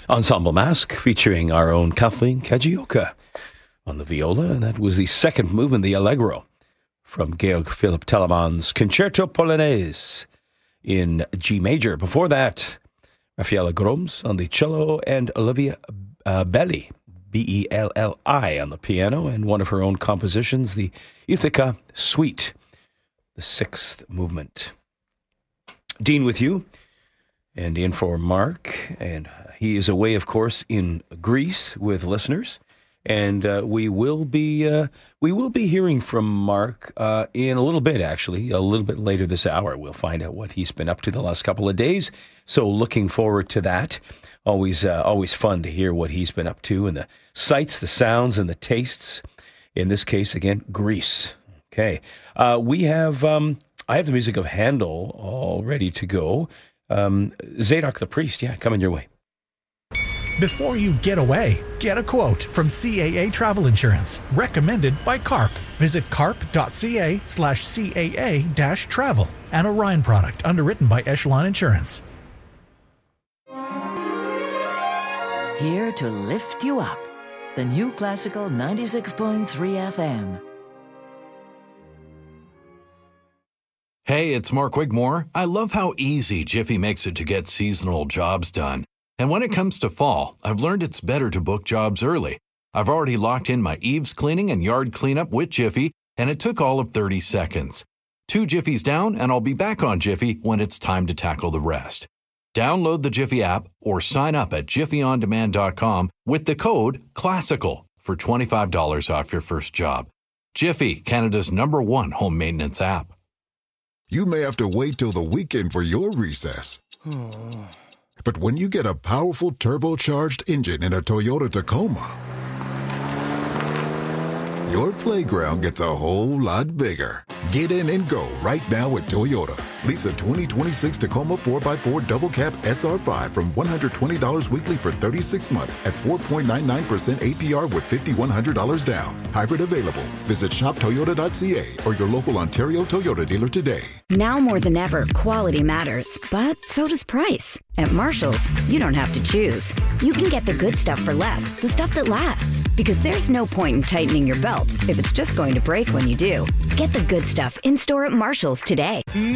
Ensemble Mask featuring our own Kathleen Kajioka on the viola, and that was the second movement, the Allegro, from Georg Philipp Telemann's Concerto Polonaise in G major. Before that, Raffaella Groms on the cello and Olivia Belli, Belli, on the piano, and one of her own compositions, the Ithaca Suite, the sixth movement. Dean with you, and in for Mark, and he is away, of course, in Greece with listeners, and we will be hearing from Mark in a little bit. Actually, a little bit later this hour, we'll find out what he's been up to the last couple of days. So, looking forward to that. Always fun to hear what he's been up to, and the sights, the sounds, and the tastes. In this case, again, Greece. Okay, we have. I have the music of Handel all ready to go. Zadok the Priest, coming your way. Before you get away, get a quote from CAA Travel Insurance, recommended by CARP. Visit carp.ca/CAA-travel, an Orion product underwritten by Echelon Insurance. Here to lift you up, the new classical 96.3 FM. Hey, it's Mark Wigmore. I love how easy Jiffy makes it to get seasonal jobs done. And when it comes to fall, I've learned it's better to book jobs early. I've already locked in my eaves cleaning and yard cleanup with Jiffy, and it took all of 30 seconds. 2 Jiffies down, and I'll be back on Jiffy when it's time to tackle the rest. Download the Jiffy app or sign up at jiffyondemand.com with the code CLASSICAL for $25 off your first job. Jiffy, Canada's #1 home maintenance app. You may have to wait till the weekend for your recess. But when you get a powerful turbocharged engine in a Toyota Tacoma, your playground gets a whole lot bigger. Get in and go right now at Toyota. Lease a 2026 Tacoma 4x4 Double Cab SR5 from $120 weekly for 36 months at 4.99% APR with $5,100 down. Hybrid available. Visit shoptoyota.ca or your local Ontario Toyota dealer today. Now more than ever, quality matters, but so does price. At Marshall's, you don't have to choose. You can get the good stuff for less, the stuff that lasts. Because there's no point in tightening your belt if it's just going to break when you do. Get the good stuff in-store at Marshall's today.